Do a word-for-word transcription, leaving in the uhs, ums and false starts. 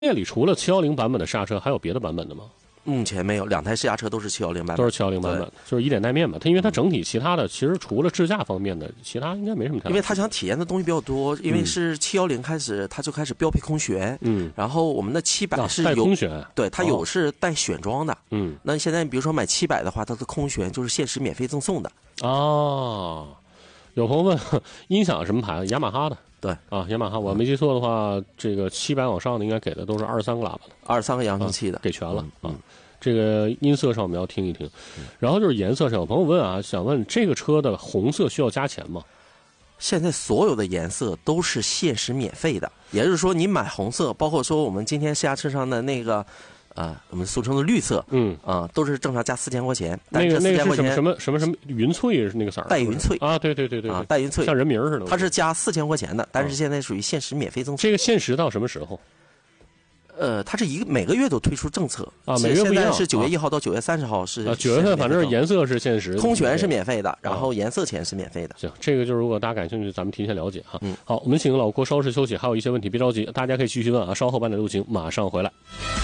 店里除了七一零版本的试驾车，还有别的版本的吗？ 目前没有，两台试驾车都是七一零版本， 都是七一零版本，就是以点带面嘛。它因为它整体其他的，其实除了智驾方面的，其他应该没什么太大。 因为它想体验的东西比较多，因为是七一零开始，它就开始标配空悬，嗯，然后我们的七百是有、 啊、带空悬， 对，它有是带选装的， 嗯。 那现在比如说买七百的话，它的空悬就是限时免费赠送的。 哦，有朋友问音响什么牌子？雅马哈的。 对啊，雅马哈，我没记错的话，这个七百往上的应该给的都是二十三个喇叭的， 二十三个扬声器的， 啊、给全了、 嗯、 啊。这个音色上我们要听一听，然后就是颜色上，有朋友问啊，想问这个车的红色需要加钱吗？ 现在所有的颜色都是限时免费的，也就是说你买红色，包括说我们今天试驾车上的那个。啊，我们俗称的绿色，嗯啊，都是正常加四千块钱。 那个那个是什么什么什么什么云翠是那个色儿？ 带云翠啊，对对对对啊，带云翠像人名似的。 它是加四千块钱的，但是现在属于限时免费赠送。 这个限时到什么时候？ 呃，它是一个每个月都推出政策啊，每个月不一样。 现在是九月一号到九月三十号是啊，九月份反正颜色是限时， 空悬是免费的，然后颜色钱是免费的。 行，这个就是如果大家感兴趣，咱们提前了解哈。嗯，好，我们请老郭稍事休息，还有一些问题别着急，大家可以继续问啊，稍后半点录情马上回来。